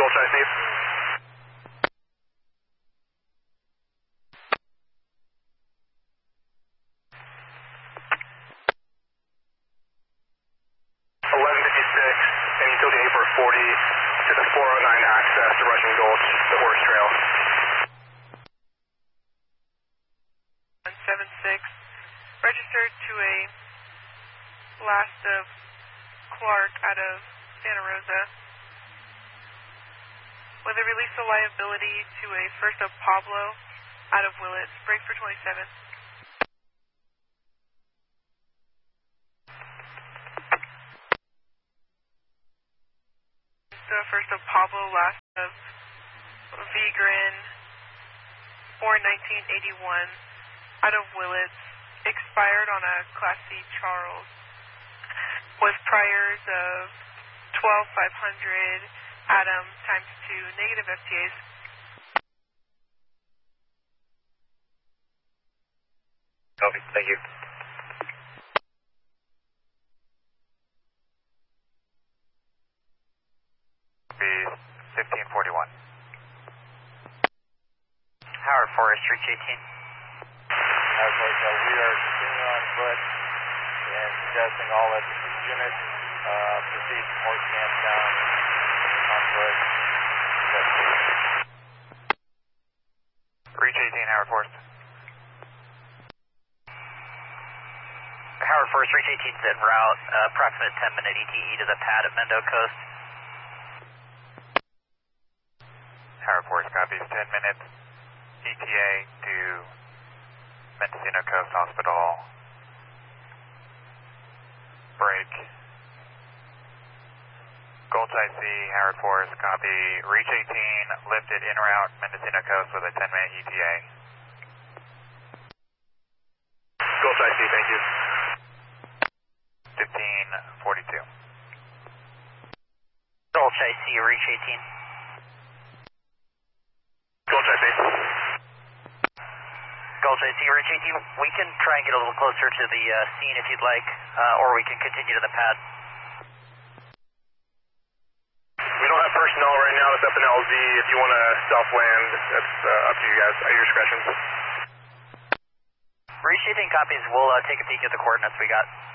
Gulch IC. And utility A for 40 to the 409 access to Russian Gulch, the Horse Trail. 176, registered to a blast of Clark out of Santa Rosa with a release of liability to a first of Pablo out of Willits. Break for 27. So first of Pablo, last of Vigran, 4/1981, out of Willits, expired on a Class C Charles, with priors of 12,500, Adam times 2, negative FTAs. Copy, thank you. Be 1541. Howard Forest, reach 18. Howard Forest, we are continuing on foot and suggesting all that units proceed from horse camp down on foot. Reach 18, Howard Forest. Howard Forest, reach 18 is en route, approximate 10-minute ETE to the pad at Mendo Coast. Howard Forest copies 10 minutes ETA to Mendocino Coast Hospital. Break. Gulch IC, Howard Forest, copy. Reach 18, lifted en route Mendocino Coast with a 10-minute ETA. Gulch IC, thank you. 1542. Gulch IC, reach 18. Gulch IC. Gulch IC, reach 18. We can try and get a little closer to the scene if you'd like, or we can continue to the pad. We don't have personnel right now that's up in LZ. If you want to self-land, that's up to you guys, at your discretion. Reach 18 copies. We'll take a peek at the coordinates we got.